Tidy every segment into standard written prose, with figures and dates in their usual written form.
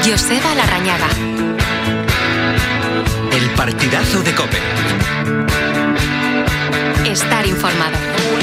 Joseba Larrañaga. El partidazo de COPE. Estar informado.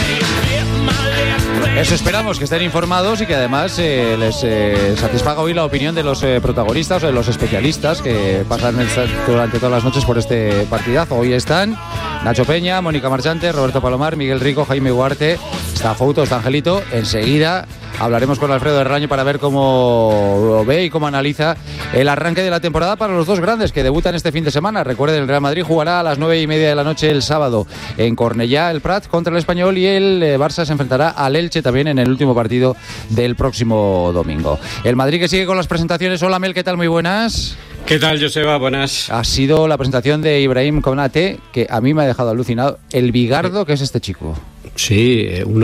Eso esperamos, que estén informados y que además les satisfaga hoy la opinión de los protagonistas o de los especialistas que pasan durante todas las noches por este partidazo. Hoy están Nacho Peña, Mónica Marchante, Roberto Palomar, Miguel Rico, Jaime Huarte, está Fouto, está Angelito. Enseguida hablaremos con Alfredo Herraño para ver cómo ve y cómo analiza el arranque de la temporada para los dos grandes que debutan este fin de semana. Recuerden, el Real Madrid jugará a las 9:30 de la noche el sábado en Cornellá, el Prat, contra el Español, y el Barça se enfrentará al Elche también en el último partido del próximo domingo. El Madrid que sigue con las presentaciones. Hola Mel, ¿qué tal? Muy buenas. ¿Qué tal, Joseba? Buenas. Ha sido la presentación de Ibrahim Konate, que a mí me ha dejado alucinado. El bigardo que es este chico. Sí,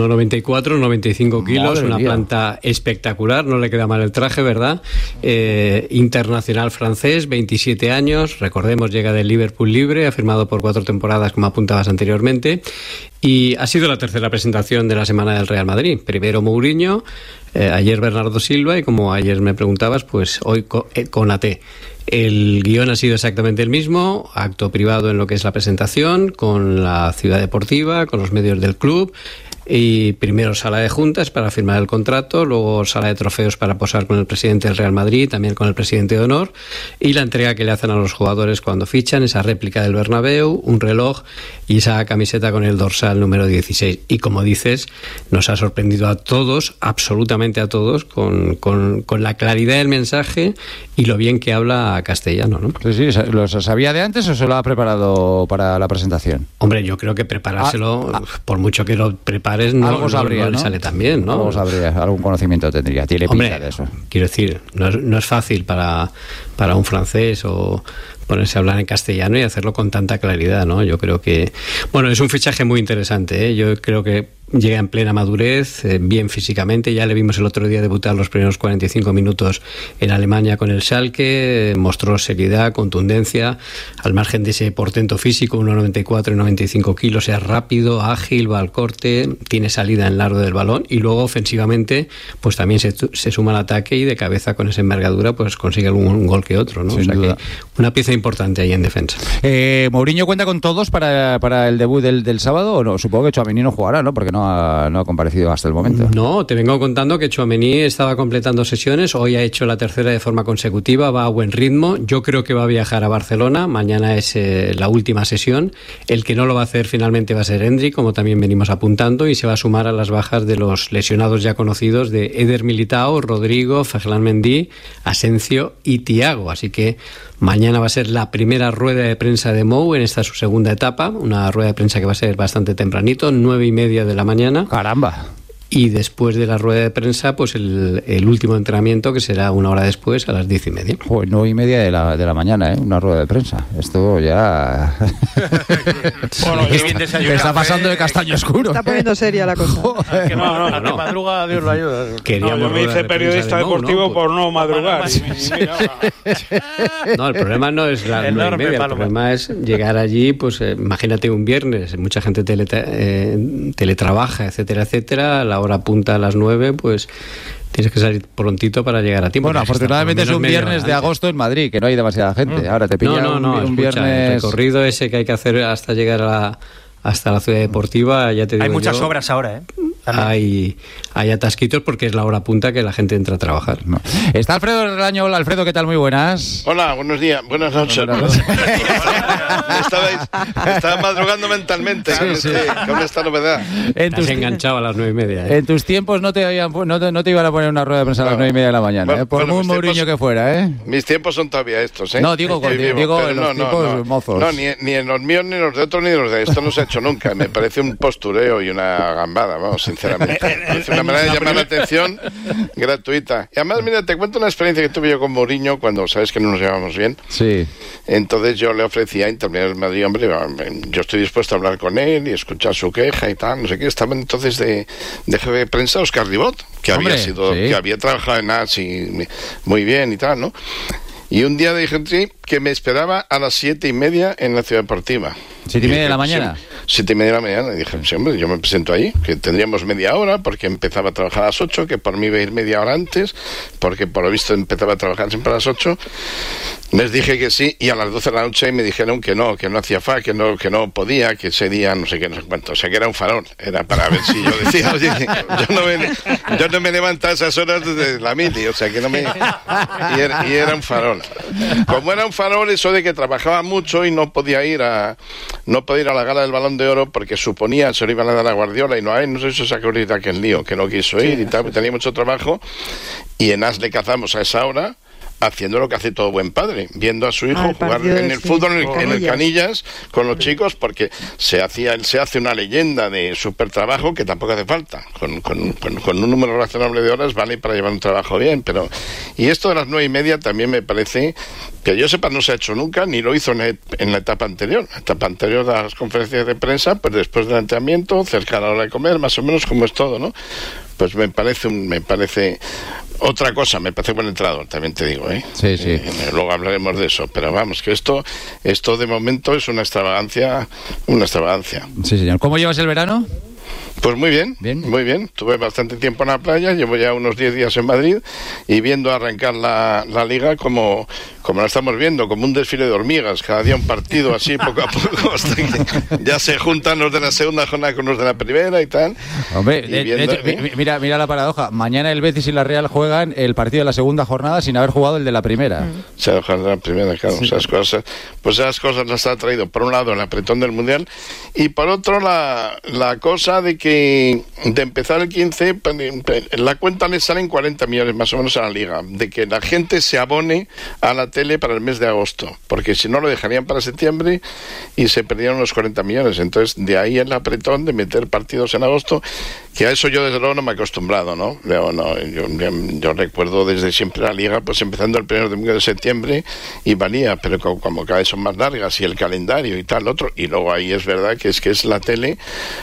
1,94, 95 kilos, Madre una mía. planta espectacular, no le queda mal el traje, ¿verdad? Internacional francés, 27 años, recordemos, llega del Liverpool libre, ha firmado por 4 temporadas, como apuntabas anteriormente, y ha sido la tercera presentación de la semana del Real Madrid. Primero Mourinho, ayer Bernardo Silva, y como ayer me preguntabas, pues hoy Konate. El guión ha sido exactamente el mismo, acto privado en lo que es la presentación, con la ciudad deportiva, con los medios del club, y primero sala de juntas para firmar el contrato, luego sala de trofeos para posar con el presidente del Real Madrid, también con el presidente de honor, y la entrega que le hacen a los jugadores cuando fichan, esa réplica del Bernabéu, un reloj y esa camiseta con el dorsal número 16. Y como dices, nos ha sorprendido a todos, absolutamente a todos, con la claridad del mensaje y lo bien que habla castellano, ¿no? Sí, ¿lo sabía de antes o se lo ha preparado para la presentación? Hombre, yo creo que preparárselo, por mucho que lo prepares, algo sabría, no le sale tan bien, ¿no? Algo sabría, algún conocimiento tendría, tiene pinta de eso. Quiero decir, no es fácil para un francés o ponerse a hablar en castellano y hacerlo con tanta claridad, ¿no? Yo creo que, bueno, es un fichaje muy interesante, ¿eh? Yo creo que llega en plena madurez, bien físicamente. Ya le vimos el otro día debutar los primeros 45 minutos en Alemania con el Schalke, mostró seriedad, contundencia, al margen de ese portento físico, 1,94 y 95 kilos, es rápido, ágil, va al corte, tiene salida en largo del balón, y luego ofensivamente pues también se suma al ataque, y de cabeza con esa envergadura pues consigue algún gol que otro, ¿no? Sin o sea duda. que una pieza importante ahí en defensa. ¿Mourinho cuenta con todos para el debut del sábado o no? Supongo que Tchouaméni no jugará, ¿no? Porque no ha comparecido hasta el momento. No, te vengo contando que Tchouaméni estaba completando sesiones, hoy ha hecho la tercera de forma consecutiva, va a buen ritmo, yo creo que va a viajar a Barcelona, mañana es la última sesión, el que no lo va a hacer finalmente va a ser Endrick, como también venimos apuntando, y se va a sumar a las bajas de los lesionados ya conocidos de Eder Militao, Rodrigo, Ferland Mendy, Asensio y Thiago, así que mañana va a ser la primera rueda de prensa de Mou en esta su segunda etapa, una rueda de prensa que va a ser bastante tempranito, 9:30 de la mañana. ¡Caramba! Y después de la rueda de prensa, pues el último entrenamiento, que será una hora después, a las 10:30. Joder, 9:30 de la mañana, ¿eh? Una rueda de prensa. Esto ya... Bueno, qué bien desayunar. Está pasando de castaño oscuro. Está poniendo seria la cosa. Joder. Que no, que madruga, Dios lo ayuda. Queríamos No, yo me rueda hice de periodista prensa de Mou, deportivo ¿no? por no madrugar. No, el problema no es la Enorme 9:30, el paloma. problema es llegar allí, pues imagínate un viernes, mucha gente teletrabaja, etcétera, etcétera, la hora punta a las 9, pues tienes que salir prontito para llegar a tiempo. Bueno, afortunadamente es un viernes de agosto en Madrid, que no hay demasiada gente. Ahora te pilla un escucha, viernes... el recorrido ese que hay que hacer hasta llegar hasta la ciudad deportiva, ya te digo. Hay muchas yo, obras ahora, ¿eh? Hay atasquitos porque es la hora punta que la gente entra a trabajar. No. Está Alfredo Herraño. Hola, Alfredo, ¿qué tal? Muy buenas. Hola, buenos días, buenas noches. Estaba madrugando mentalmente con esta novedad. Te has enganchado a las 9:30. En tus tiempos no te iban a poner una rueda de prensa a las 9:30 de la mañana, Bueno, por muy Mourinho que fuera, ¿eh? Mis tiempos son todavía estos, ¿eh? No, digo en los tiempos mozos. No, ni en los míos, ni en los de otros, ni en los de esto no se ha hecho nunca. Me parece un postureo y una gambada, vamos, sinceramente. Es una manera de llamar la atención gratuita. Y además, mira, te cuento una experiencia que tuve yo con Mourinho cuando sabes que no nos llevamos bien. Sí. Entonces yo le ofrecía a intervenir en Madrid, hombre, yo estoy dispuesto a hablar con él y escuchar su queja y tal, no sé qué. Estaba entonces de jefe de prensa Óscar Ribot, que había trabajado en AS y muy bien y tal, ¿no? Y un día dije que me esperaba a las 7:30 en la ciudad deportiva. 7:30 de la mañana. 7:30 de la mañana. Y dije, sí, hombre, yo me presento ahí, que tendríamos media hora, porque empezaba a trabajar a las 8, que por mí iba a ir media hora antes, porque por lo visto empezaba a trabajar siempre a las 8. Les dije que sí, y a las 12 de la noche me dijeron que no hacía falta, que no podía, que ese día no sé qué, no sé cuánto. O sea, que era un farol. Era para ver si yo decía, oye, yo no me levantaba a esas horas desde la mili, o sea, que no me... Y era un farol. Como era un farol, eso de que trabajaba mucho y no podía ir a la gala del Balón de Oro porque suponía se lo iban a dar a Guardiola y no sé si se sacó ahorita aquel lío, que no quiso ir y tal, tenía mucho trabajo, y en As le cazamos a esa hora, haciendo lo que hace todo buen padre, viendo a su hijo jugar en el fútbol en el Canillas con los chicos, porque se hace una leyenda de súper trabajo que tampoco hace falta, con un número razonable de horas vale para llevar un trabajo bien, y esto de las 9:30 también me parece, que yo sepa, no se ha hecho nunca, ni lo hizo en la etapa anterior de las conferencias de prensa, pues después del entrenamiento, cerca a la hora de comer, más o menos como es todo, ¿no? Pues me parece otra cosa, me parece buen entrenador, también te digo, ¿eh? Sí. Luego hablaremos de eso, pero vamos, que esto de momento es una extravagancia. Sí, señor. ¿Cómo llevas el verano? Pues muy bien, muy bien. Tuve bastante tiempo en la playa, llevo ya unos 10 días en Madrid y viendo arrancar la liga como la estamos viendo, como un desfile de hormigas, cada día un partido así, poco a poco, hasta que ya se juntan los de la segunda jornada con los de la primera y tal. Hombre, de hecho, mira la paradoja. Mañana el Betis y la Real juegan el partido de la segunda jornada sin haber jugado el de la primera. Se ha jugado la primera, claro. Sí. Esas cosas las ha traído, por un lado, el apretón del Mundial, y por otro, la cosa de empezar el 15, en la cuenta le salen 40 millones más o menos a la liga, de que la gente se abone a la tele para el mes de agosto, porque si no lo dejarían para septiembre y se perdieron los 40 millones. Entonces, de ahí el apretón de meter partidos en agosto, que a eso yo desde luego no me he acostumbrado, ¿no? Yo recuerdo desde siempre la liga, pues empezando el primer domingo de septiembre y valía, pero como cada vez son más largas y el calendario y tal, otro, y luego ahí es verdad que es la tele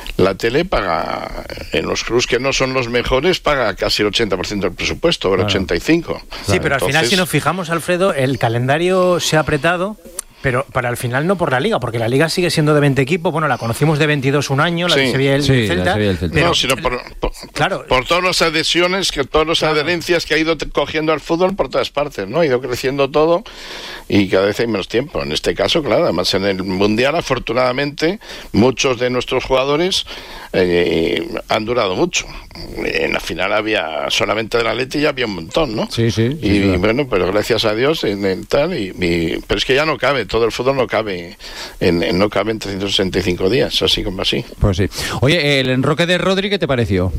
paga, en los clubs que no son los mejores, paga casi el 80% del presupuesto, el 85%. Sí, pero al final, si nos fijamos, Alfredo, el calendario se ha apretado, pero para el final no por la Liga, porque la Liga sigue siendo de 20 equipos. Bueno, la conocimos de 22 un año, la de Sevilla y el Celta. Pero, no, sino por todas las adhesiones, todas las adherencias que ha ido cogiendo al fútbol por todas partes, ¿no? Ha ido creciendo todo y cada vez hay menos tiempo. En este caso, claro, además en el Mundial, afortunadamente, muchos de nuestros jugadores han durado mucho. En la final había solamente del Atleti, ya había un montón, ¿no? Sí. Y bueno, pero gracias a Dios pero es que ya no cabe, todo el fútbol no cabe en 365 días, así como así. Pues sí. Oye, el enroque de Rodri, ¿qué te pareció?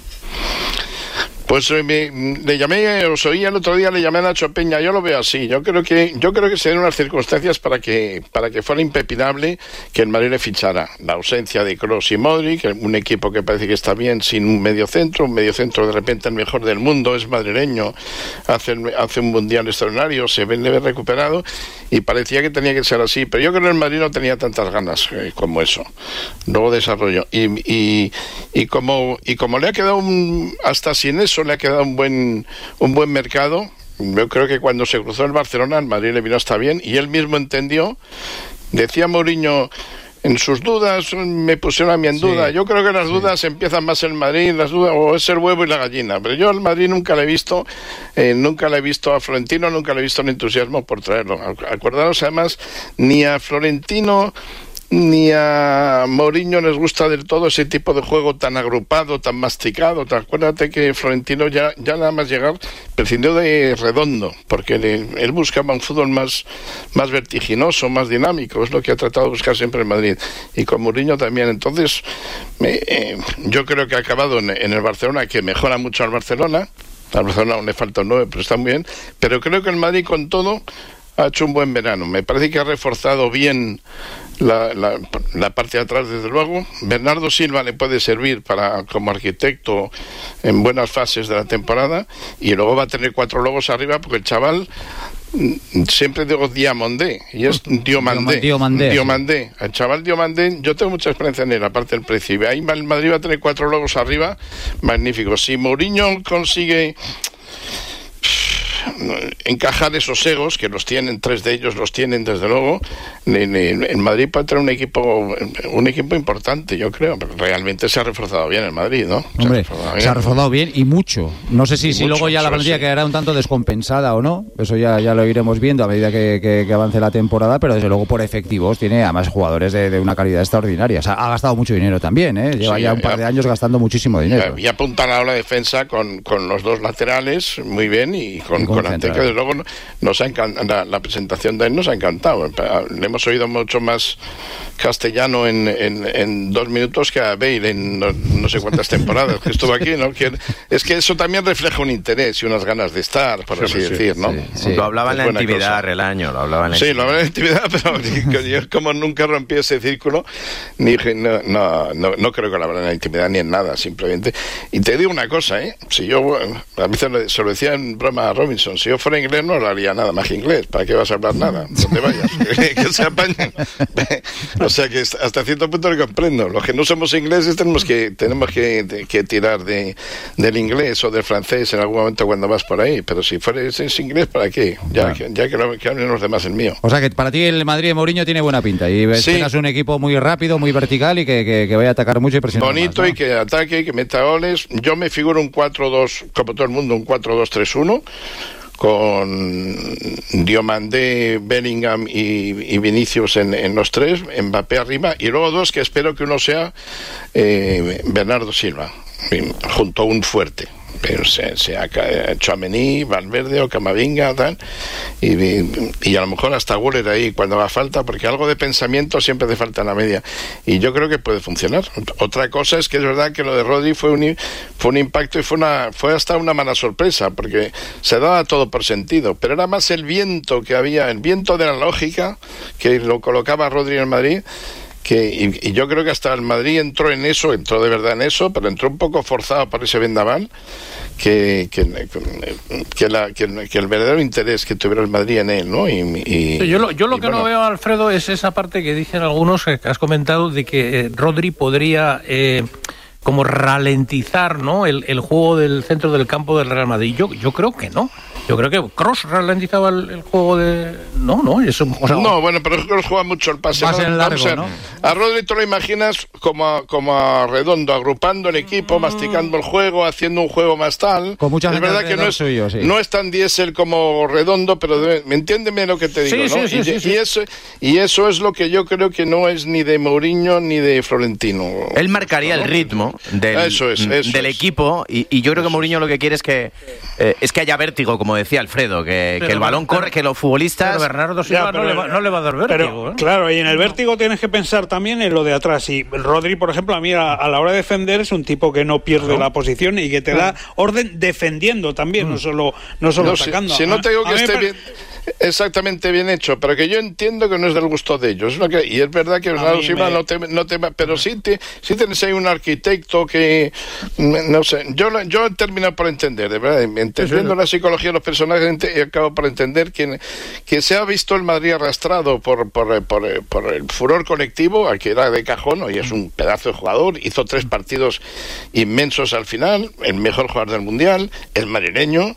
Pues le llamé, os oí el otro día, le llamé a Nacho Peña. Yo lo veo así. Yo creo que se dieron unas circunstancias para que fuera impepinable que el Madrid le fichara. La ausencia de Kroos y Modric, un equipo que parece que está bien sin un mediocentro de repente el mejor del mundo, es madrileño, hace un mundial extraordinario, se ve recuperado y parecía que tenía que ser así. Pero yo creo que el Madrid no tenía tantas ganas como eso. Luego desarrollo. Y como le ha quedado hasta sin eso, le ha quedado un buen mercado. Yo creo que cuando se cruzó el Barcelona, el Madrid le vino hasta bien y él mismo entendió. Decía Mourinho, en sus dudas me pusieron a mí en duda. Yo creo que las dudas empiezan más en Madrid, las dudas, o es el huevo y la gallina. Pero yo al Madrid nunca le he visto a Florentino, nunca le he visto en entusiasmo por traerlo. Acordaros además, ni a Florentino ni a Mourinho les gusta del todo ese tipo de juego tan agrupado, tan masticado. Acuérdate que Florentino ya nada más llegar prescindió de Redondo, porque él buscaba un fútbol más vertiginoso, más dinámico. Es lo que ha tratado de buscar siempre en Madrid, y con Mourinho también. Entonces yo creo que ha acabado en el Barcelona, que mejora mucho al Barcelona. Al Barcelona aún le falta un 9, pero está muy bien. Pero creo que el Madrid, con todo, ha hecho un buen verano. Me parece que ha reforzado bien la parte de atrás, desde luego. Bernardo Silva le puede servir como arquitecto en buenas fases de la temporada, y luego va a tener 4 logos arriba, porque el chaval, siempre digo Diomandé, y es Diomandé. El chaval Diomandé, yo tengo mucha experiencia en él, aparte del precio. Ahí el Madrid va a tener 4 logos arriba, magníficos. Si Mourinho consigue encajar esos egos que los tienen, 3 de ellos los tienen desde luego. En Madrid puede tener un equipo importante, yo creo. Pero realmente se ha reforzado bien el Madrid, ¿no? Hombre, se ha reforzado bien y mucho. No sé si luego ya la plantilla quedará un tanto descompensada o no. Eso ya lo iremos viendo a medida que avance la temporada, pero desde luego por efectivos tiene además jugadores de una calidad extraordinaria. O sea, ha gastado mucho dinero también, ¿eh? Lleva ya un par de años gastando muchísimo dinero. Y apuntan a la defensa con los 2 laterales muy bien y con Anteca, desde luego nos ha encantado. La presentación de él nos ha encantado. Le hemos oído mucho más castellano en 2 minutos que a Bale en no sé cuántas temporadas que estuvo aquí, ¿no? Es que eso también refleja un interés y unas ganas de estar, por así decir, ¿no? Sí. Lo hablaba en la intimidad, Relaño, lo hablaba en la intimidad. Sí, lo hablaba en la intimidad, pero yo como nunca rompí ese círculo, no creo que lo hablara en la intimidad ni en nada, simplemente. Y te digo una cosa, si yo, a veces se lo decía en broma a Robinson, si yo fuera inglés no hablaría nada más que inglés, ¿para qué vas a hablar nada? Donde vayas, que se apañen. O sea que hasta cierto punto lo comprendo. Los que no somos ingleses tenemos que tirar del inglés o del francés en algún momento cuando vas por ahí, pero si fueres inglés, ¿para qué? Ya que hablen los demás el mío. O sea que para ti el Madrid de Mourinho tiene buena pinta y tengas un equipo muy rápido, muy vertical y que vaya a atacar mucho y presionar bonito más, ¿no? Y que ataque, que meta goles. Yo me figuro un 4-2, como todo el mundo, un 4-2-3-1 con Diomandé, Bellingham y Vinicius en los 3, Mbappé arriba, y luego 2 que espero que uno sea Bernardo Silva, junto a un fuerte. Pero sea Tchouaméni, Valverde o Camavinga, tal, y a lo mejor hasta Güler ahí cuando haga falta, porque algo de pensamiento siempre hace falta en la media, y yo creo que puede funcionar. Otra cosa es que es verdad que lo de Rodri fue un impacto y fue hasta una mala sorpresa, porque se daba todo por sentido, pero era más el viento que había, el viento de la lógica que lo colocaba Rodri en Madrid. Y yo creo que hasta el Madrid entró de verdad en eso, pero entró un poco forzado por ese vendaval, que el verdadero interés que tuviera el Madrid en él, ¿no? Yo lo que no veo, Alfredo, es esa parte que dicen algunos, que has comentado, de que Rodri podría como ralentizar, ¿no?, el juego del centro del campo del Real Madrid. Yo creo que no. Yo creo que Kroos ralentizaba el juego de... No, es un... No, bueno, pero Kroos juega mucho el pase. Más en largo, ¿no? A Rodri tú lo imaginas como a Redondo, agrupando el equipo, masticando el juego, haciendo un juego más tal. Con mucha es verdad que no es tan diésel como Redondo, pero entiéndeme lo que te digo, ¿no? Sí. Y eso es lo que yo creo que no es ni de Mourinho ni de Florentino. Él marcaría el ritmo del equipo, y yo creo que Mourinho lo que quiere es que haya vértigo, como decía Alfredo, que el balón corre, que los futbolistas... Pero Bernardo Silva no le va a dar vértigo. Claro, y en el vértigo tienes que pensar también en lo de atrás. Y Rodri, por ejemplo, a mí a la hora de defender es un tipo que no pierde la posición y que te da orden defendiendo también, no solo atacando. Si no te digo que esté bien... Exactamente bien hecho, pero que yo entiendo que no es del gusto de ellos, y es verdad que Bernardo Silva no te pero sí tienes ahí un arquitecto que no sé, yo he terminado por entender, de verdad, entendiendo la psicología de los personajes, he acabado por entender que se ha visto el Madrid arrastrado por el furor colectivo, al que era de cajón, y es un pedazo de jugador, hizo 3 partidos inmensos al final, el mejor jugador del mundial, el madrileño,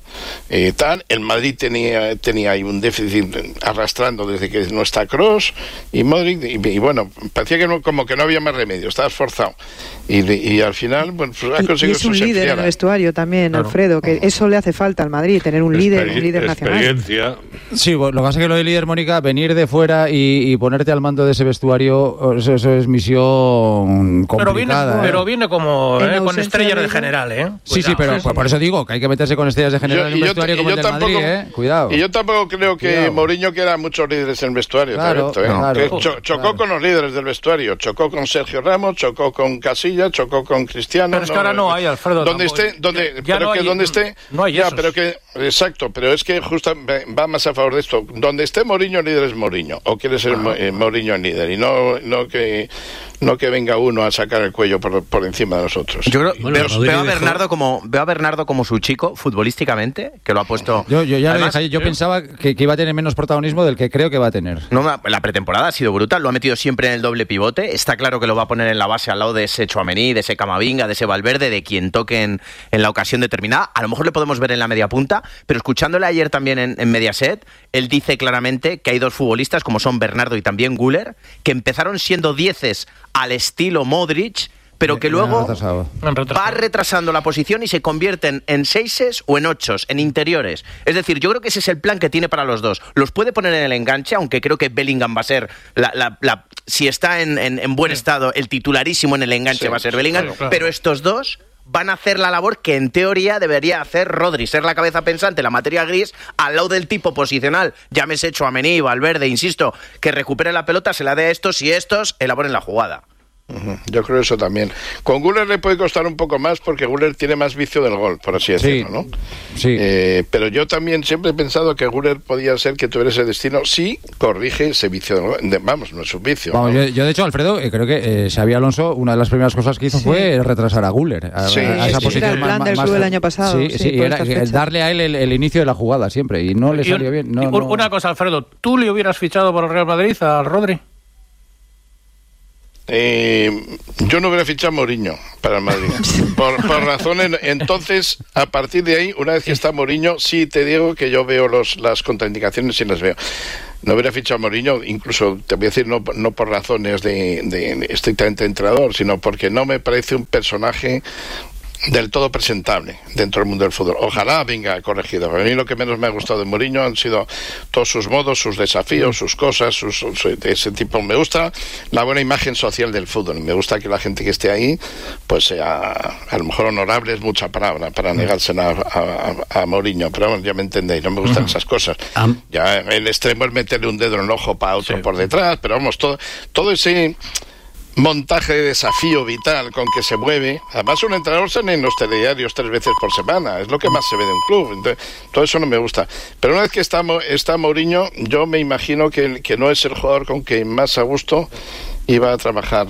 el Madrid tenía ahí un déficit arrastrando desde que no está Kroos y Modric, y bueno, parecía que como que no había más remedio, estaba esforzado, y al final bueno, pues ha conseguido. Y es un líder en el vestuario también, claro. Alfredo, que eso le hace falta al Madrid, tener un líder nacional. Sí, bueno, lo que pasa es que lo de líder, Mónica, venir de fuera y ponerte al mando de ese vestuario, eso es misión complicada. Pero viene como con estrellas de general, ¿eh? Sí, pero por eso digo que hay que meterse con estrellas de general en un vestuario como el del Madrid, Cuidado. Y yo tampoco creo que Mourinho quiera muchos líderes en el vestuario, claro. Chocó con los líderes del vestuario, chocó con Sergio Ramos, chocó con Casillas, chocó con Cristiano. Pero es que ahora no hay, Alfredo. Donde esté, no hay esos. Pero que exacto, pero es que justo va más a favor de esto. Donde esté Mourinho, el líder es Mourinho, o quiere ser Mourinho el líder, y no que no que venga uno a sacar el cuello por encima de nosotros. Yo creo, veo a Bernardo como su chico futbolísticamente, que lo ha puesto. Yo ya además, lo dije, yo pensaba que iba a tener menos protagonismo del que creo que va a tener. No, la pretemporada ha sido brutal, lo ha metido siempre en el doble pivote, está claro que lo va a poner en la base al lado de ese Tchouaméni, de ese Camavinga, de ese Valverde, de quien toque en la ocasión determinada. A lo mejor le podemos ver en la media punta, pero escuchándole ayer también en Mediaset, él dice claramente que hay dos futbolistas, como son Bernardo y también Güler, que empezaron siendo dieces al estilo Modric, pero que luego va retrasando la posición y se convierten en seises o en ochos, en interiores. Es decir, yo creo que ese es el plan que tiene para los dos. Los puede poner en el enganche, aunque creo que Bellingham va a ser, si está en buen estado, el titularísimo en el enganche va a ser Bellingham, claro. Pero estos dos van a hacer la labor que en teoría debería hacer Rodri, ser la cabeza pensante, la materia gris, al lado del tipo posicional, llámese Tchouaméni, Valverde, insisto, que recupere la pelota, se la dé a estos y estos elaboren la jugada. Yo creo eso también. Con Güler le puede costar un poco más porque Güler tiene más vicio del gol, por así decirlo, ¿no? Sí. Pero yo también siempre he pensado que Güler podía ser que tuviera ese destino si corrige ese vicio del gol. Vamos, no es un vicio. Vamos, ¿no? Yo de hecho, Alfredo, creo que Xabi Alonso, una de las primeras cosas que hizo fue retrasar a Güler a esa posición. Era el plan del club el año pasado. Sí, era darle a él el inicio de la jugada siempre y no le salió bien. Una cosa, Alfredo, ¿tú le hubieras fichado por el Real Madrid a Rodri? Yo no hubiera fichado a Mourinho para el Madrid por razones. Entonces, a partir de ahí, una vez que está Mourinho, sí te digo que yo veo las contraindicaciones y las veo. No hubiera fichado a Mourinho, incluso te voy a decir, no por razones de estrictamente entrenador, sino porque no me parece un personaje del todo presentable dentro del mundo del fútbol. Ojalá venga corregido. A mí lo que menos me ha gustado de Mourinho han sido todos sus modos, sus desafíos, sus cosas, ese tipo. Me gusta la buena imagen social del fútbol. Me gusta que la gente que esté ahí pues sea, a lo mejor honorable es mucha palabra para negársela a Mourinho, pero bueno, ya me entendéis, no me gustan esas cosas. Ya el extremo es meterle un dedo en el ojo para otro por detrás, pero vamos, todo ese montaje de desafío vital con que se mueve. Además, un entrenador sale en los telediarios 3 veces por semana, es lo que más se ve de un club. Entonces, todo eso no me gusta. Pero una vez que está Mourinho, yo me imagino que no es el jugador con que más a gusto iba a trabajar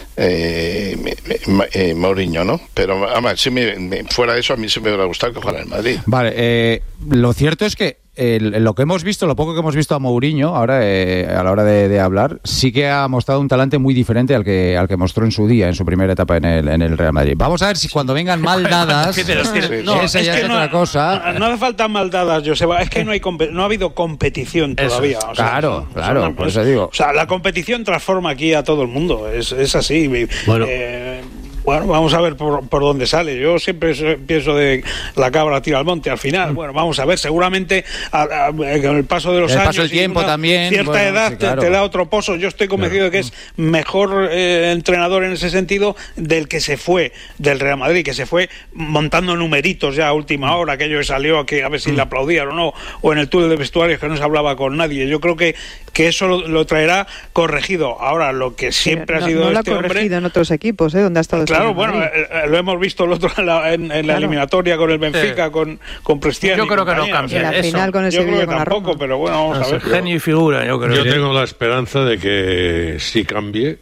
Mourinho, ¿no? Pero además, fuera de eso, a mí sí me hubiera gustado que jugara en Madrid. Vale, lo cierto es que lo que hemos visto, lo poco que hemos visto a Mourinho ahora a la hora de hablar, sí que ha mostrado un talante muy diferente al que mostró en su día, en su primera etapa en el Real Madrid. Vamos a ver si cuando vengan mal dadas, esa ya es otra cosa. No hace falta mal dadas, Joseba, es que no ha habido competición todavía. O sea, claro, por eso digo. O sea, la competición transforma aquí a todo el mundo, es así. Bueno, vamos a ver por dónde sale. Yo siempre pienso de la cabra tira al monte al final. Bueno, vamos a ver, seguramente con el paso de los años, paso del tiempo también, cierta edad te da otro pozo. Yo estoy convencido de que es mejor entrenador en ese sentido del que se fue del Real Madrid, que se fue montando numeritos ya a última hora, aquello que salió a ver si le aplaudían o no, o en el túnel de vestuarios que no se hablaba con nadie. Yo creo que eso lo traerá corregido. Ahora, lo que siempre ha sido no este hombre... No lo ha corregido en otros equipos, donde ha estado... Claro, bueno, lo hemos visto el otro en la eliminatoria con el Benfica, con Prestiani. Yo creo que no cambia. En la final con el Sevilla, yo creo que tampoco, pero bueno, vamos a ver. Genio y figura, yo creo. Yo tengo la esperanza de que sí cambie.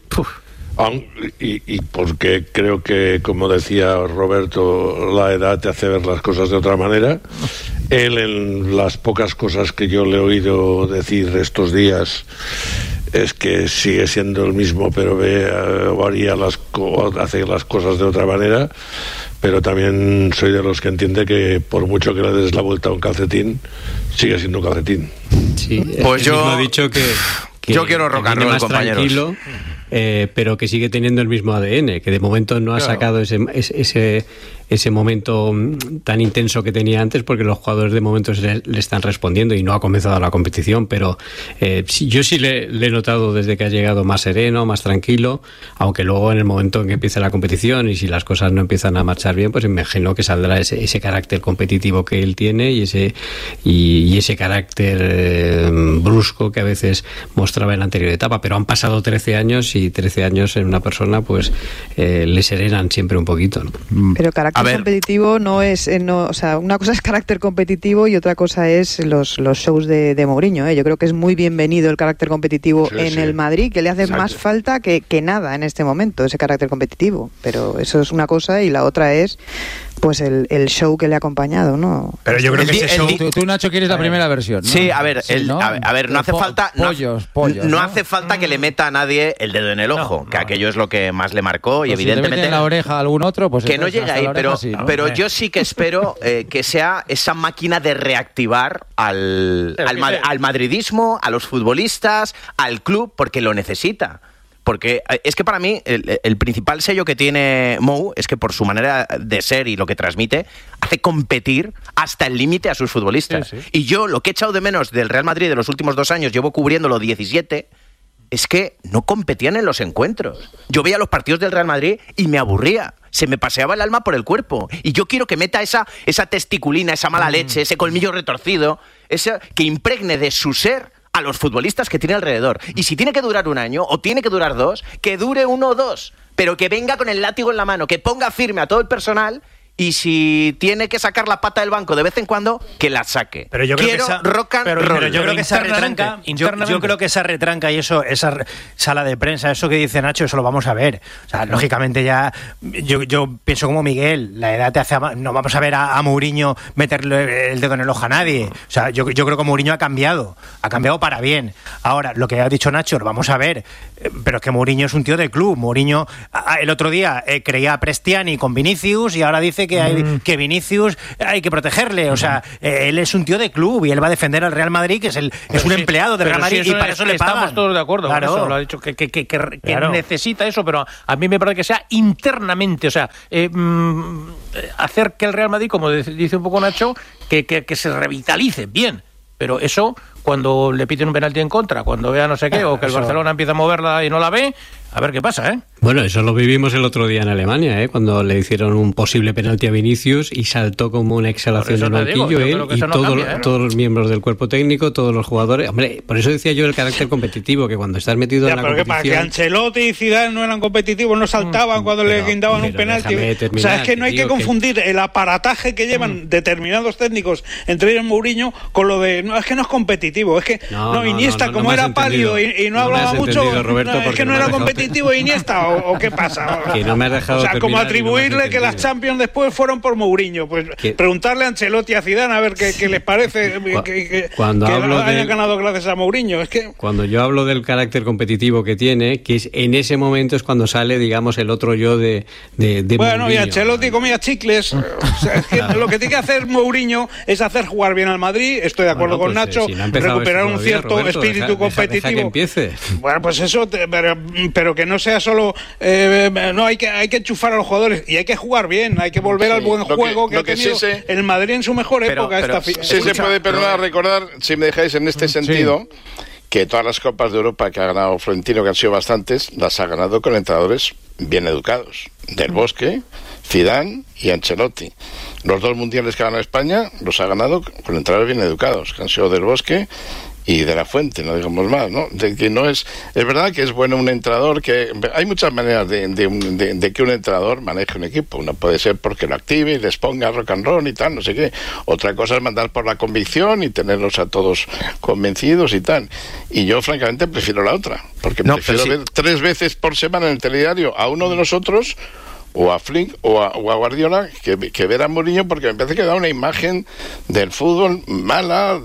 Y porque creo que, como decía Roberto, la edad te hace ver las cosas de otra manera. Él, en las pocas cosas que yo le he oído decir estos días, es que sigue siendo el mismo, pero hace las cosas de otra manera. Pero también soy de los que entiende que por mucho que le des la vuelta a un calcetín, sigue siendo un calcetín. Sí, pues yo he dicho que yo quiero rock and roll, compañeros. Tranquilo, pero que sigue teniendo el mismo ADN, que de momento no ha sacado ese momento tan intenso que tenía antes, porque los jugadores de momento le están respondiendo y no ha comenzado la competición, pero yo sí le he notado desde que ha llegado más sereno, más tranquilo, aunque luego en el momento en que empiece la competición y si las cosas no empiezan a marchar bien, pues imagino que saldrá ese carácter competitivo que él tiene y ese carácter brusco que a veces mostraba en la anterior etapa, pero han pasado 13 años y 13 años en una persona pues le serenan siempre un poquito, ¿no? Pero carácter carácter competitivo no es, o sea, una cosa es carácter competitivo y otra cosa es los shows de Mourinho. Yo creo que es muy bienvenido el carácter competitivo en el Madrid, que le hace más falta que nada en este momento, ese carácter competitivo. Pero eso es una cosa y la otra es pues el show que le ha acompañado, ¿no? Pero yo creo que ese show... Tú, Nacho, quieres la primera versión, ¿no? Sí, a ver, ¿no? A ver, no hace falta... No hace falta que le meta a nadie el dedo en el ojo, que aquello es lo que más le marcó y evidentemente... Si te mete en la oreja a algún otro, pues... Que no llega ahí, pero yo sí que espero que sea esa máquina de reactivar al madridismo, a los futbolistas, al club, porque lo necesita. Porque es que para mí el principal sello que tiene Mou es que por su manera de ser y lo que transmite, hace competir hasta el límite a sus futbolistas. Y yo lo que he echado de menos del Real Madrid de los últimos 2 años, llevo cubriéndolo 17, es que no competían en los encuentros. Yo veía los partidos del Real Madrid y me aburría. Se me paseaba el alma por el cuerpo. Y yo quiero que meta esa testiculina, esa mala leche, ese colmillo retorcido, que impregne de su ser a los futbolistas que tiene alrededor. Y si tiene que durar 1 año o tiene que durar 2, que dure 1 o 2, pero que venga con el látigo en la mano, que ponga firme a todo el personal. Y si tiene que sacar la pata del banco de vez en cuando, que la saque. Pero yo creo rock and roll. Pero yo creo que esa retranca, yo creo que esa retranca y eso, esa sala de prensa, eso que dice Nacho, eso lo vamos a ver. O sea, lógicamente ya, yo pienso como Miguel, la edad te hace, no vamos a ver a Mourinho meterle el dedo en el ojo a nadie. O sea, yo creo que Mourinho ha cambiado para bien. Ahora, lo que ha dicho Nacho, lo vamos a ver, pero es que Mourinho es un tío de club. Mourinho, el otro día creía a Prestiani con Vinicius y ahora dice que Vinicius hay que protegerle. O sea, él es un tío de club y él va a defender al Real Madrid, que es un empleado del Real Madrid, y para eso le pagan. Estamos todos de acuerdo con eso. Lo ha dicho, que necesita eso, pero a mí me parece que sea internamente, o sea, hacer que el Real Madrid, como dice un poco Nacho, que se revitalice bien. Pero eso, cuando le piten un penalti en contra, cuando vea no sé qué, o que el Barcelona empieza a moverla y no la ve, a ver qué pasa, ¿eh? Bueno, eso lo vivimos el otro día en Alemania, cuando le hicieron un posible penalti a Vinicius y saltó como una exhalación del banquillo él y todos los miembros del cuerpo técnico, todos los jugadores. Hombre, por eso decía yo el carácter competitivo, que cuando estás metido en la competición... Para que Ancelotti y Zidane no eran competitivos, no saltaban cuando le guindaban un penalti. O sea, es que no hay que confundir el aparataje que llevan determinados técnicos, entre ellos Mourinho, con lo de... No, es que no es competitivo, es que... Iniesta, como era pálido y no hablaba mucho, Roberto, es que no era competitivo Iniesta, o qué pasa. Que no me has dejado, o sea, como atribuirle que las Champions después fueron por Mourinho. Pues preguntarle a Ancelotti y a Zidane a ver qué les parece que hayan ganado gracias a Mourinho. Es que... Cuando yo hablo del carácter competitivo que tiene, que es en ese momento es cuando sale, digamos, el otro yo de bueno, Mourinho. Y Ancelotti comía chicles. O sea, es que lo que tiene que hacer Mourinho es hacer jugar bien al Madrid. Estoy de acuerdo con Nacho. Si recuperar un cierto espíritu competitivo. Deja que empiece. Bueno, pues eso, pero que no sea solo... no, hay que enchufar a los jugadores y hay que jugar bien, hay que volver al buen juego que ha tenido el Madrid en su mejor época. Sí se puede perdonar recordar, si me dejáis en este sentido, que todas las Copas de Europa que ha ganado Florentino, que han sido bastantes, las ha ganado con entrenadores bien educados. Del Bosque, Zidane y Ancelotti. Los 2 mundiales que ha ganado España los ha ganado con entrenadores bien educados, que han sido Del Bosque y de la Fuente, no digamos más, ¿no? De que no es verdad que es bueno un entrenador, que hay muchas maneras de que un entrenador maneje un equipo. Uno puede ser porque lo active y les ponga rock and roll y tal, no sé qué. Otra cosa es mandar por la convicción y tenerlos a todos convencidos y tal. Y yo francamente prefiero la otra, porque prefiero ver 3 veces por semana en el telediario a uno de nosotros, o a Flick o a Guardiola, que ver a Mourinho, porque me parece que da una imagen del fútbol mala,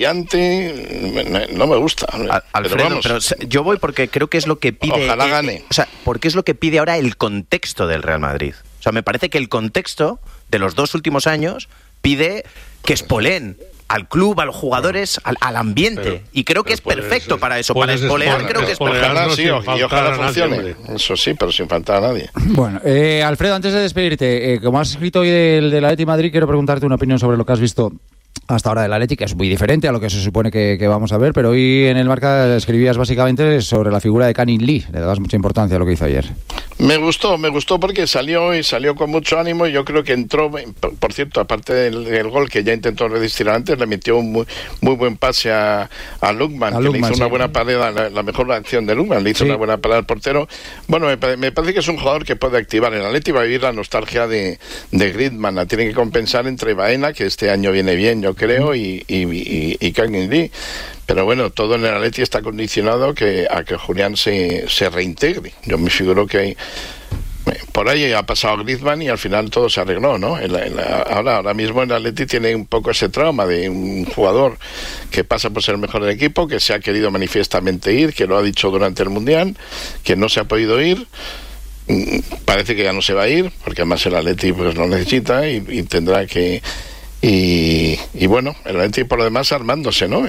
desafiante, no me gusta. Alfredo, pero yo voy porque creo que es lo que pide... Ojalá gane. O sea, porque es lo que pide ahora el contexto del Real Madrid. O sea, me parece que el contexto de los 2 últimos años pide que espolen al club, a los jugadores, al ambiente. Y creo que es perfecto para eso. Para espolear creo que es perfecto. Y ojalá funcione. Eso sí, pero sin faltar a nadie. Bueno, Alfredo, antes de despedirte, como has escrito hoy del Atleti Madrid, quiero preguntarte una opinión sobre lo que has visto hasta ahora del Atleti, que es muy diferente a lo que se supone que vamos a ver, pero hoy en el Marca escribías básicamente sobre la figura de Canning Lee. Le dabas mucha importancia a lo que hizo ayer. Me gustó porque salió con mucho ánimo y yo creo que entró, por cierto, aparte del gol que ya intentó resistir antes, le metió un muy buen pase a Lukman, que le hizo una buena parada, la mejor acción de Lukman, le hizo una buena parada al portero. Bueno, me parece que es un jugador que puede activar. El Atleti va a vivir la nostalgia de Griezmann, la tiene que compensar entre Baena, que este año viene bien, yo creo, y Kang-in Lee. Pero bueno, todo en el Atleti está condicionado a que Julián se reintegre. Yo me figuro que por ahí ha pasado Griezmann y al final todo se arregló, ¿no? Ahora mismo el Atleti tiene un poco ese trauma de un jugador que pasa por ser el mejor del equipo, que se ha querido manifiestamente ir, que lo ha dicho durante el Mundial, que no se ha podido ir. Parece que ya no se va a ir, porque además el Atleti pues lo necesita y tendrá que... Y bueno, el Atleti por lo demás armándose, ¿no?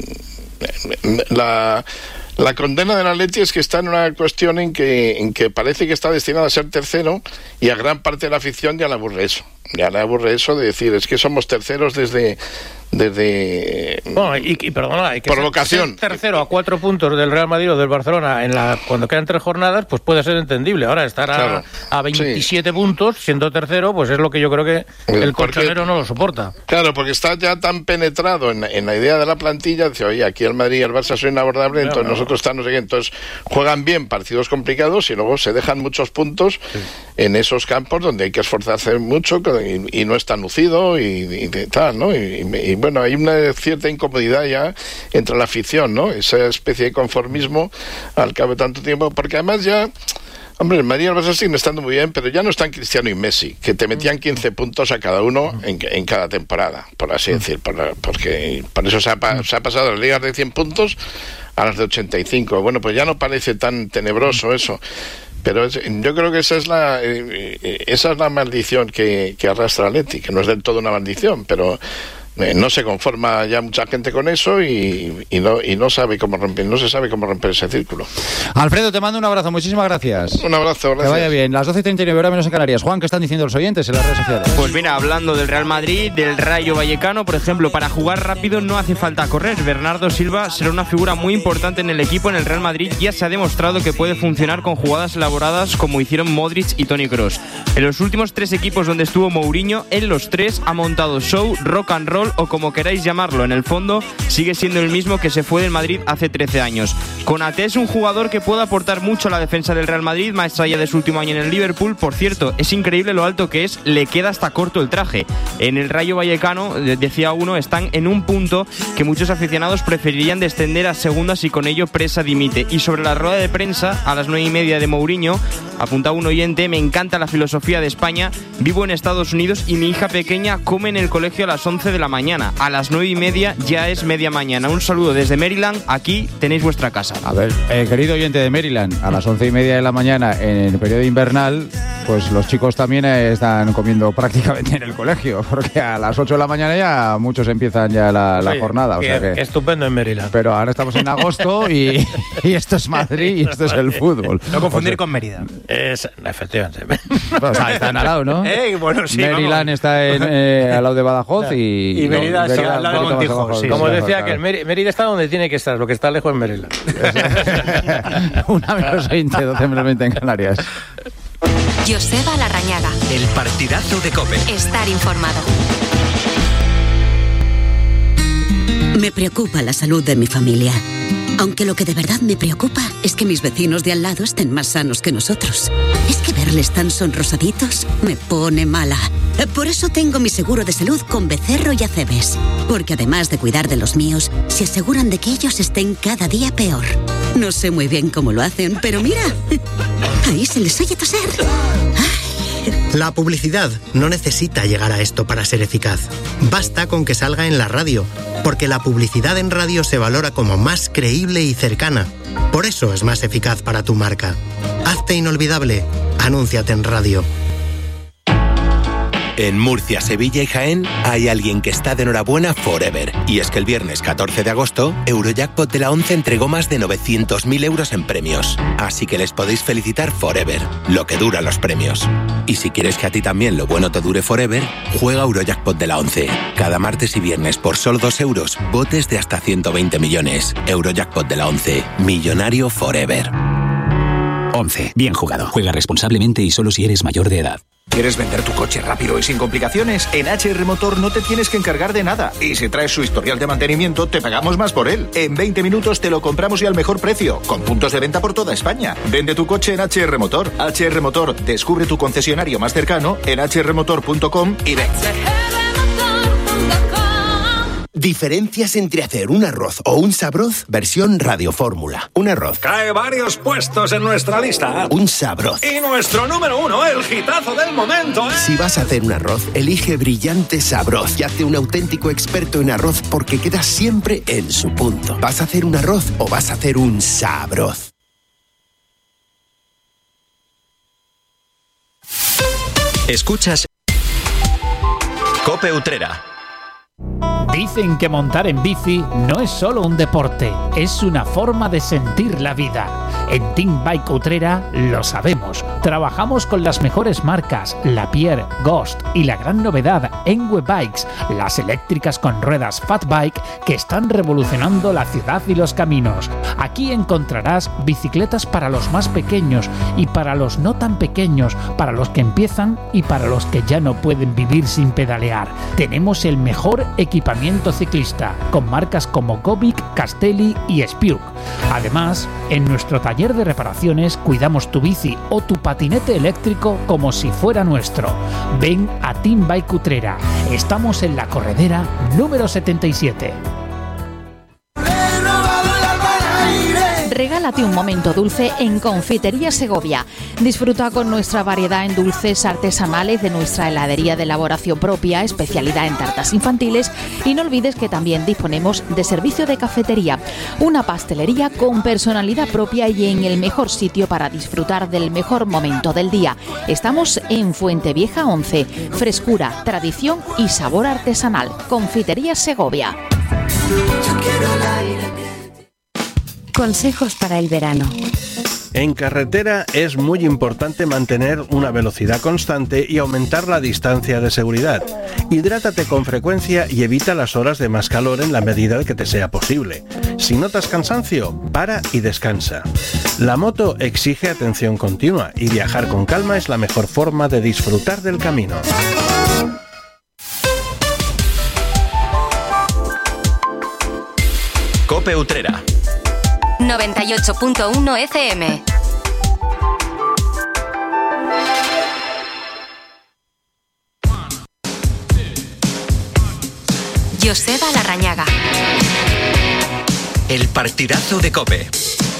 La condena del Atleti es que está en una cuestión en que parece que está destinado a ser tercero y a gran parte de la afición ya le aburre eso. Ya le aburre eso de decir, es que somos terceros desde bueno, perdona, por vocación. Ser tercero a 4 puntos del Real Madrid o del Barcelona cuando quedan 3 jornadas, pues puede ser entendible. Ahora estar a 27 puntos siendo tercero, pues es lo que yo creo que el colchonero no lo soporta. Claro, porque está ya tan penetrado en la idea de la plantilla, dice, oye, aquí el Madrid y el Barça son inabordables, entonces nosotros estamos aquí, entonces juegan bien partidos complicados y luego se dejan muchos puntos en esos campos donde hay que esforzarse mucho y no es tan lucido y tal, ¿no? Y bueno, hay una cierta incomodidad ya entre la afición, ¿no? Esa especie de conformismo al cabo de tanto tiempo, porque además ya... Hombre, el Madrid y el Barça siguen estando muy bien, pero ya no están Cristiano y Messi, que te metían 15 puntos a cada uno en cada temporada, por así decir, porque por eso se ha pasado de las ligas de 100 puntos a las de 85. Bueno, pues ya no parece tan tenebroso eso. Pero yo creo que esa es la maldición que arrastra Atleti, que no es del todo una maldición, pero no se conforma ya mucha gente con eso y no sabe cómo romper, no se sabe cómo romper ese círculo. Alfredo, te mando un abrazo, muchísimas gracias. Un abrazo, gracias. Que vaya bien. Las 12:39 horas menos en Canarias. Juan, ¿qué están diciendo los oyentes en las redes sociales? Pues mira, hablando del Real Madrid, del Rayo Vallecano, por ejemplo, para jugar rápido no hace falta correr. Bernardo Silva será una figura muy importante en el equipo. En el Real Madrid ya se ha demostrado que puede funcionar con jugadas elaboradas como hicieron Modric y Toni Kroos. En los últimos 3 equipos donde estuvo Mourinho, en los 3 ha montado show, rock and roll o como queráis llamarlo. En el fondo sigue siendo el mismo que se fue del Madrid hace 13 años. Konaté es un jugador que puede aportar mucho a la defensa del Real Madrid, más allá de su último año en el Liverpool. Por cierto, es increíble lo alto que es, le queda hasta corto el traje. En el Rayo Vallecano, decía uno, están en un punto que muchos aficionados preferirían descender a segundas y con ello Presa dimite. Y sobre la rueda de prensa, a las 9:30 de Mourinho, apuntaba un oyente, me encanta la filosofía de España, vivo en Estados Unidos y mi hija pequeña come en el colegio a las 11 de la mañana. A las 9:30 ya es media mañana. Un saludo desde Maryland, aquí tenéis vuestra casa. A ver, querido oyente de Maryland, a las 11:30 de la mañana en el periodo invernal, pues los chicos también están comiendo prácticamente en el colegio, porque a las 8 de la mañana ya muchos empiezan ya la jornada. O sea que, estupendo en Maryland. Pero ahora estamos en agosto y esto es Madrid y esto es el fútbol. No confundir con Mérida. Efectivamente. O sea, están al lado, ¿no? Bueno, sí, Maryland está al lado de Badajoz y Mérida está al lado de Montijo. Sí, como decía, que Mérida está donde tiene que estar, lo que está lejos en Maryland. 1:20, 12 menos 20 en Canarias. Joseba Larrañaga. El partidazo de COPE. Estar informado. Me preocupa la salud de mi familia. Aunque lo que de verdad me preocupa es que mis vecinos de al lado estén más sanos que nosotros. Es que verles tan sonrosaditos me pone mala. Por eso tengo mi seguro de salud con Becerro y Acebes. Porque además de cuidar de los míos, se aseguran de que ellos estén cada día peor. No sé muy bien cómo lo hacen, pero mira, ahí se les oye toser. La publicidad no necesita llegar a esto para ser eficaz. Basta con que salga en la radio, porque la publicidad en radio se valora como más creíble y cercana. Por eso es más eficaz para tu marca. Hazte inolvidable. Anúnciate en radio. En Murcia, Sevilla y Jaén hay alguien que está de enhorabuena forever. Y es que el viernes 14 de agosto, Eurojackpot de la 11 entregó más de 900.000 euros en premios. Así que les podéis felicitar forever, lo que duran los premios. Y si quieres que a ti también lo bueno te dure forever, juega Eurojackpot de la 11. Cada martes y viernes por solo 2 euros, botes de hasta 120 millones. Eurojackpot de la 11, millonario forever. 11. Bien jugado. Juega responsablemente y solo si eres mayor de edad. ¿Quieres vender tu coche rápido y sin complicaciones? En HR Motor no te tienes que encargar de nada. Y si traes su historial de mantenimiento, te pagamos más por él. En 20 minutos te lo compramos y al mejor precio, con puntos de venta por toda España. Vende tu coche en HR Motor. HR Motor, descubre tu concesionario más cercano en hrmotor.com y ven. Diferencias entre hacer un arroz o un sabroz, versión Radio Fórmula. Un arroz. Cae varios puestos en nuestra lista. Un sabroz. Y nuestro número 1, el hitazo del momento, ¿eh? Si vas a hacer un arroz, elige Brillante Sabroz y hazte un auténtico experto en arroz porque queda siempre en su punto. ¿Vas a hacer un arroz o vas a hacer un sabroz? Escuchas COPE Utrera. Dicen que montar en bici no es solo un deporte, es una forma de sentir la vida. En Team Bike Utrera lo sabemos. Trabajamos con las mejores marcas, Lapierre, Ghost y la gran novedad, Enwe Bikes, las eléctricas con ruedas Fat Bike que están revolucionando la ciudad y los caminos. Aquí encontrarás bicicletas para los más pequeños y para los no tan pequeños, para los que empiezan y para los que ya no pueden vivir sin pedalear. Tenemos el mejor equipamiento ciclista, con marcas como Gobic, Castelli y Spiuk. Además, en nuestro taller de reparaciones cuidamos tu bici o tu patinete eléctrico como si fuera nuestro. Ven a Team Bike Utrera. Estamos en la corredera número 77. Regálate un momento dulce en Confitería Segovia. Disfruta con nuestra variedad en dulces artesanales de nuestra heladería de elaboración propia, especialidad en tartas infantiles, y no olvides que también disponemos de servicio de cafetería, una pastelería con personalidad propia y en el mejor sitio para disfrutar del mejor momento del día. Estamos en Fuentevieja 11. Frescura, tradición y sabor artesanal. Confitería Segovia. Consejos para el verano. En carretera es muy importante mantener una velocidad constante y aumentar la distancia de seguridad. Hidrátate con frecuencia y evita las horas de más calor en la medida de que te sea posible. Si notas cansancio, para y descansa. La moto exige atención continua y viajar con calma es la mejor forma de disfrutar del camino. COPE Utrera 98.1 FM. Joseba Larrañaga. El partidazo de COPE.